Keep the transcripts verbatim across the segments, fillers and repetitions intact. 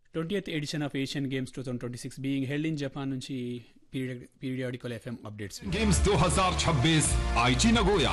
twentieth edition of Asian Games twenty twenty-six being held in Japan నుంచి period periodical F M updates. Games दो हज़ार छब्बीस आईची Nagoya.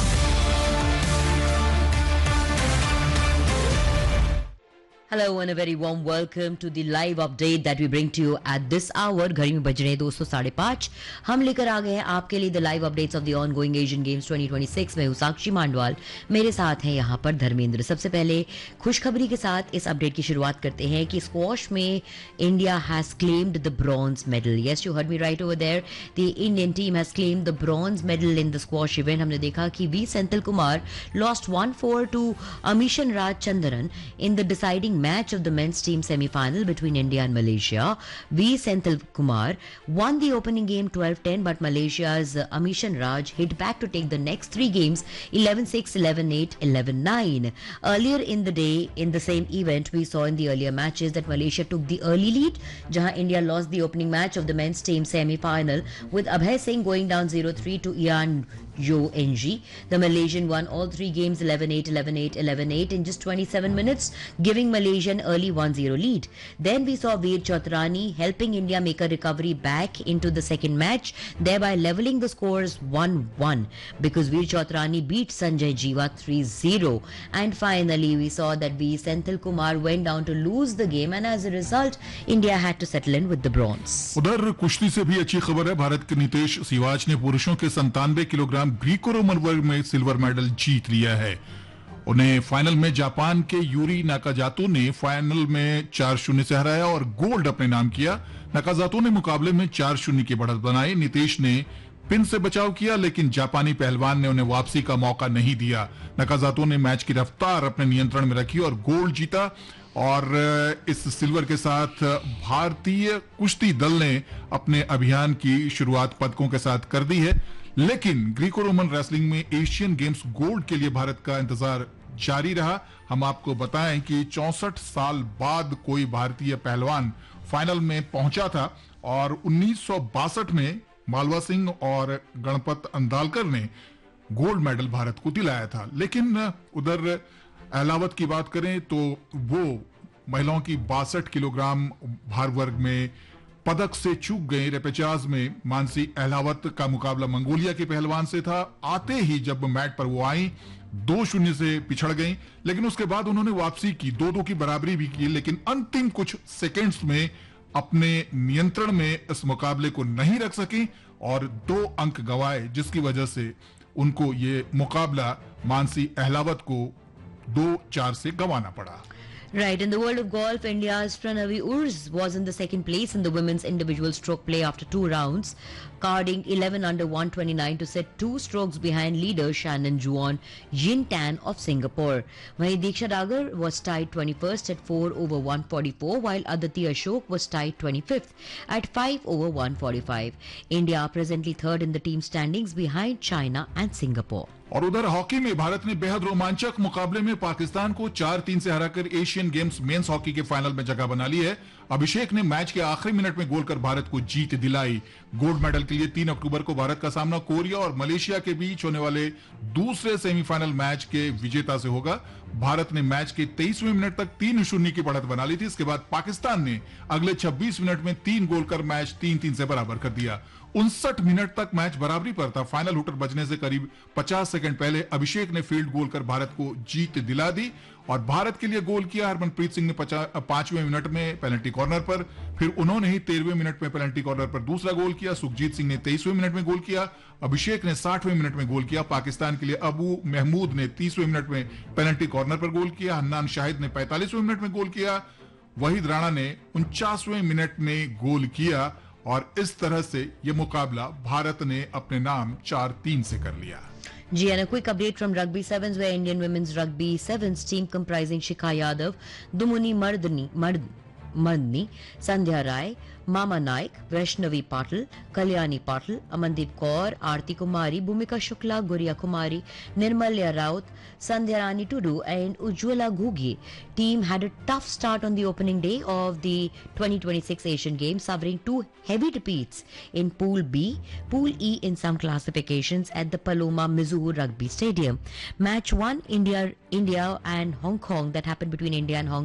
Hello and a very warm welcome to the live update that we bring to you at this hour. घड़ी में बज रहे हैं दोस्तों साढ़े पाँच. हम लेकर आ गए हैं आपके लिए the live updates of the ongoing Asian Games twenty twenty-six. मैं हूं साक्षी मांडवाल, मेरे साथ हैं यहाँ पर धर्मेंद्र. सबसे पहले खुशखबरी के साथ इस अपडेट की शुरुआत करते हैं कि स्क्वॉश में India has claimed the bronze medal. Yes, you heard me right over there. The Indian team has claimed the bronze medal in the squash event. हमने देखा कि V Senthil Kumar lost one four to Amishan Raj Chandran in the deciding match of the men's team semi-final between India and Malaysia. V Senthil Kumar won the opening game twelve ten, but Malaysia's uh, Amishan Raj hit back to take the next three games eleven six, eleven eight, eleven nine. Earlier in the day, in the same event, we saw in the earlier matches that Malaysia took the early lead, jahan India lost the opening match of the men's team semi-final with Abhay Singh going down zero three to Ian Yo N G. The Malaysian won all three games eleven eight, eleven eight, eleven eight in just twenty-seven minutes, giving Malaysia an early one zero lead. Then we saw Veer Chotrani helping India make a recovery back into the second match, thereby leveling the scores one one because Veer Chotrani beat Sanjay Jiva three zero. And finally, we saw that V Senthil Kumar went down to lose the game, and as a result, India had to settle in with the bronze. उधर कुश्ती से भी अच्छी खबर है. भारत के नितेश सिवाच ने पुरुषों के संतानवे किलोग्राम ग्रीको रोमन वर्ग में सिल्वर मेडल जीत लिया है. उन्हें फाइनल में जापान के यूरी नाकाजातो ने फाइनल में चार शून्य से हराया और गोल्ड अपने नाम किया. नाकाजातो ने मुकाबले में चार शून्य की बढ़त बनाई. नितेश ने पिन से बचाव किया, लेकिन जापानी पहलवान ने उन्हें वापसी का मौका नहीं दिया. नाकाजातो ने मैच की रफ्तार अपने नियंत्रण में रखी और गोल्ड जीता. और इस सिल्वर के साथ भारतीय कुश्ती दल ने अपने अभियान की शुरुआत पदकों के साथ कर दी है. लेकिन ग्रीको रोमन रेसलिंग में एशियन गेम्स गोल्ड के लिए भारत का इंतजार जारी रहा. हम आपको बताएं कि चौसठ साल बाद कोई भारतीय पहलवान फाइनल में पहुंचा था और उन्नीस सौ बासठ में मालवा सिंह और गणपत अंदालकर ने गोल्ड मेडल भारत को दिलाया था. लेकिन उधर अहलावत की बात करें तो वो महिलाओं की बासठ किलोग्राम भार वर्ग में पदक से चूक गई. रेपेचाज में मानसी अहलावत का मुकाबला मंगोलिया के पहलवान से था. आते ही जब मैट पर वो आई दो शून्य से पिछड़ गई, लेकिन उसके बाद उन्होंने वापसी की, दो दो की बराबरी भी की, लेकिन अंतिम कुछ सेकंड्स में अपने नियंत्रण में इस मुकाबले को नहीं रख सकी और दो अंक गंवाए, जिसकी वजह से उनको ये मुकाबला मानसी अहलावत को दो चार से गंवाना पड़ा. Right, in the world of golf, India's Pranavi Urs was in the second place in the women's individual stroke play after two rounds, carding eleven under one twenty-nine to set two strokes behind leader Shannon Juan Yin Tan of Singapore. Wahi Diksha Dagar was tied twenty-first at four over one forty-four, while Aditi Ashok was tied twenty-fifth at five over one forty-five. India presently third in the team standings behind China and Singapore. और उधर hockey में भारत ने बेहद रोमांचक मुकाबले में पाकिस्तान को चार तीन से हराकर एशियन गेम्स मेंस हॉकी के फाइनल में जगह बना ली है. अभिषेक ने मैच के आखिरी मिनट में गोल कर भारत को जीत दिलाई. गोल्ड मेडल के लिए तीन अक्टूबर को भारत का सामना कोरिया और मलेशिया के बीच होने वाले दूसरे सेमीफाइनल मैच के विजेता से होगा. भारत ने मैच के तेईसवें मिनट तक तीन शून्य की बढ़त बना ली थी. इसके बाद पाकिस्तान ने अगले छब्बीस मिनट में तीन गोल कर मैच तीन तीन से बराबर कर दिया. उनसठ मिनट तक मैच बराबरी पर था. फाइनल हुटर बजने से करीब पचास सेकंड पहले अभिषेक ने फील्ड गोल कर भारत को जीत दिला दी और भारत के लिए गोल किया हरमनप्रीत सिंह ने पांचवें मिनट में पेनल्टी कॉर्नर पर. फिर उन्होंने ही तेरहवें मिनट में पेनल्टी कॉर्नर पर दूसरा गोल किया. सुखजीत सिंह ने तेईसवें मिनट में गोल किया. अभिषेक ने साठवें मिनट में गोल किया. पाकिस्तान के लिए अबू महमूद ने तीसवें मिनट में पेनल्टी कॉर्नर पर गोल किया. हन्नान शाहिद ने पैंतालीसवें मिनट में गोल किया. वहीद राणा ने उनचासवें मिनट में गोल किया और इस तरह से यह मुकाबला भारत ने अपने नाम चार तीन से कर लिया. G, and a quick update from Rugby Sevens, where Indian women's Rugby Sevens team comprising Shikha Yadav, Dumuni Mardani, Mard, Mardni, Sandhya Rai, Mama Naik, Vaishnavi Patil, Kalyani Patil, Amandeep Kaur, Aarti Kumari, Bhumika Shukla, Guria Kumari, Nirmalya Raut, Sandhya Rani Tudu and Ujjwala Gugi. Team had a tough start on the opening day of the twenty twenty-six Asian Games, suffering two heavy defeats in Pool B, Pool E in some classifications at the Paloma Mizzou Rugby Stadium. Match one, India, India and Hong Kong, that happened between India and Hong